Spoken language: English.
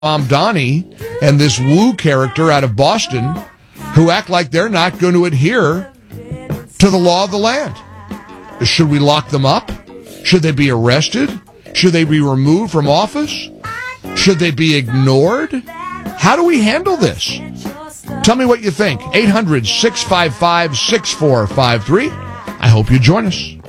Donnie and this Wu character out of Boston who act like they're not going to adhere to the law of the land. Should we lock them up? Should they be arrested? Should they be removed from office? Should they be ignored? How do we handle this? Tell me what you think. 800-655-6453. I hope you join us.